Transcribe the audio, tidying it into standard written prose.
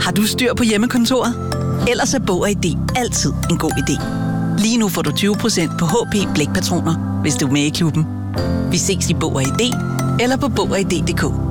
Har du styr på hjemmekontoret? Ellers er Bog og ID altid en god idé. Lige nu får du 20% på HP blækpatroner, hvis du er med i klubben. Vi ses i Bog og ID eller på bogogid.dk.